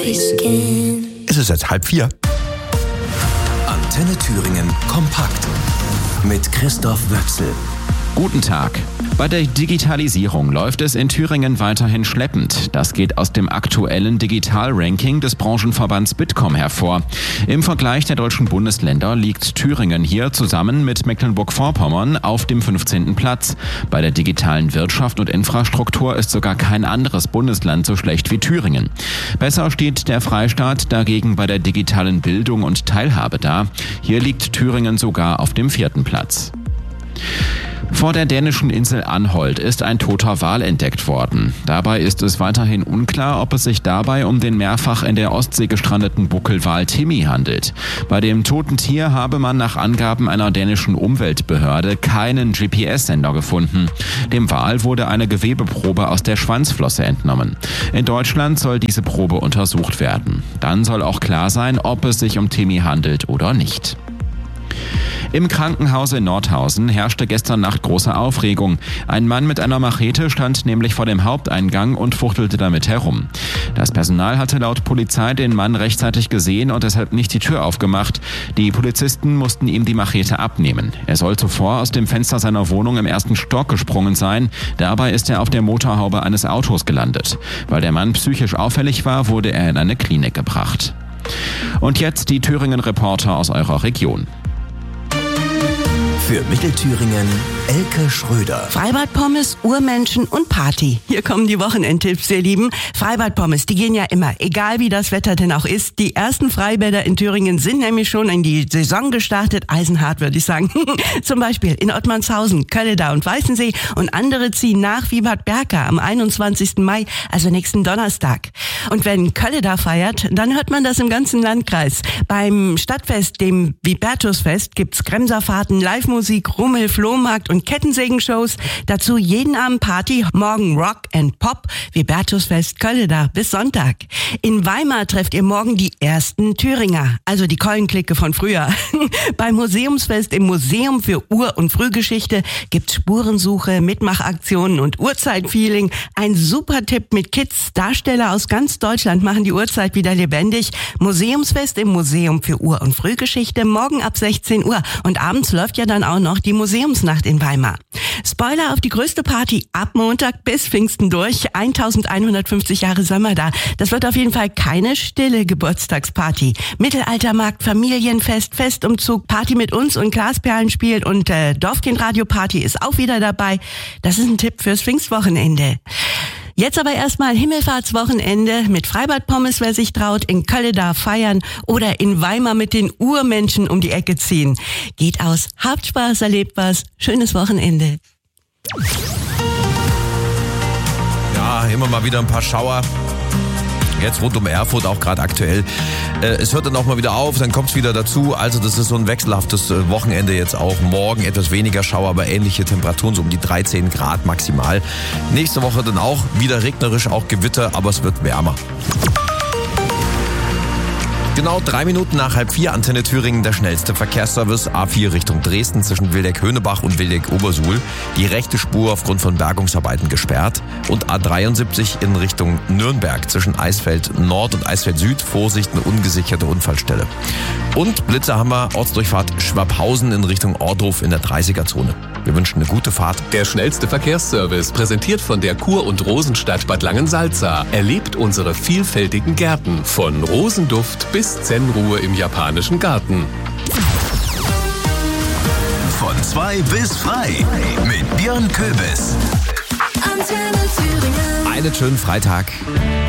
Es ist jetzt 3:30. Antenne Thüringen kompakt mit Christoph Wöchsel. Guten Tag. Bei der Digitalisierung läuft es in Thüringen weiterhin schleppend. Das geht aus dem aktuellen Digital-Ranking des Branchenverbands Bitkom hervor. Im Vergleich der deutschen Bundesländer liegt Thüringen hier zusammen mit Mecklenburg-Vorpommern auf dem 15. Platz. Bei der digitalen Wirtschaft und Infrastruktur ist sogar kein anderes Bundesland so schlecht wie Thüringen. Besser steht der Freistaat dagegen bei der digitalen Bildung und Teilhabe da. Hier liegt Thüringen sogar auf dem 4. Platz. Vor der dänischen Insel Anholt ist ein toter Wal entdeckt worden. Dabei ist es weiterhin unklar, ob es sich dabei um den mehrfach in der Ostsee gestrandeten Buckelwal Timmy handelt. Bei dem toten Tier habe man nach Angaben einer dänischen Umweltbehörde keinen GPS-Sender gefunden. Dem Wal wurde eine Gewebeprobe aus der Schwanzflosse entnommen. In Deutschland soll diese Probe untersucht werden. Dann soll auch klar sein, ob es sich um Timmy handelt oder nicht. Im Krankenhaus in Nordhausen herrschte gestern Nacht große Aufregung. Ein Mann mit einer Machete stand nämlich vor dem Haupteingang und fuchtelte damit herum. Das Personal hatte laut Polizei den Mann rechtzeitig gesehen und deshalb nicht die Tür aufgemacht. Die Polizisten mussten ihm die Machete abnehmen. Er soll zuvor aus dem Fenster seiner Wohnung im 1. Stock gesprungen sein. Dabei ist er auf der Motorhaube eines Autos gelandet. Weil der Mann psychisch auffällig war, wurde er in eine Klinik gebracht. Und jetzt die Thüringen-Reporter aus eurer Region. Für Mittelthüringen Elke Schröder. Freibad-Pommes, Urmenschen und Party. Hier kommen die Wochenendtipps, ihr Lieben. Freibad-Pommes, die gehen ja immer, egal wie das Wetter denn auch ist. Die ersten Freibäder in Thüringen sind nämlich schon in die Saison gestartet. Eisenhart, würde ich sagen. Zum Beispiel in Ottmannshausen, Kölledau und Weißensee. Und andere ziehen nach wie Bad Berka am 21. Mai, also nächsten Donnerstag. Und wenn Kölledau feiert, dann hört man das im ganzen Landkreis. Beim Stadtfest, dem Vibertusfest, gibt's Kremserfahrten, Live-Musik, Rummel, Flohmarkt und Kettensägenshows. Dazu jeden Abend Party, morgen Rock and Pop, Vibertusfest Kölledau bis Sonntag. In Weimar trefft ihr morgen die ersten Thüringer, also die Keulenklicke von früher. Beim Museumsfest im Museum für Ur- und Frühgeschichte gibt's Spurensuche, Mitmachaktionen und Urzeitfeeling. Ein super Tipp mit Kids. Darsteller aus ganz Deutschland machen die Urzeit wieder lebendig. Museumsfest im Museum für Ur- und Frühgeschichte morgen ab 16 Uhr. Und abends läuft ja dann auch noch die Museumsnacht in Weimar. Spoiler auf die größte Party ab Montag bis Pfingsten durch. 1150 Jahre Sommer da. Das wird auf jeden Fall keine stille Geburtstagsparty. Mittelaltermarkt, Familienfest, Festumzug, Party mit uns und Glasperlenspiel und Dorfkindradioparty ist auch wieder dabei. Das ist ein Tipp fürs Pfingstwochenende. Jetzt aber erstmal Himmelfahrtswochenende mit Freibad-Pommes, wer sich traut, in Kölledau feiern oder in Weimar mit den Urmenschen um die Ecke ziehen. Geht aus, habt Spaß, erlebt was, schönes Wochenende. Ja, immer mal wieder ein paar Schauer. Jetzt rund um Erfurt auch gerade aktuell. Es hört dann auch mal wieder auf, dann kommt es wieder dazu. Also das ist so ein wechselhaftes Wochenende jetzt auch. Morgen etwas weniger Schauer, aber ähnliche Temperaturen, so um die 13 Grad maximal. Nächste Woche dann auch wieder regnerisch, auch Gewitter, aber es wird wärmer. Genau 3 Minuten nach 3:30, Antenne Thüringen, der schnellste Verkehrsservice. A4 Richtung Dresden zwischen Wildeck-Höhnebach und Wildeck-Obersuhl. Die rechte Spur aufgrund von Bergungsarbeiten gesperrt. Und A73 in Richtung Nürnberg zwischen Eisfeld Nord und Eisfeld Süd. Vorsicht, eine ungesicherte Unfallstelle. Und Blitzer haben wir, Ortsdurchfahrt Schwabhausen in Richtung Ohrdruf in der 30er-Zone. Wir wünschen eine gute Fahrt. Der schnellste Verkehrsservice, präsentiert von der Kur- und Rosenstadt Bad Langensalza. Erlebt unsere vielfältigen Gärten. Von Rosenduft bis Zen-Ruhe im japanischen Garten. Von 2 bis frei mit Björn Köbis. Einen schönen Freitag.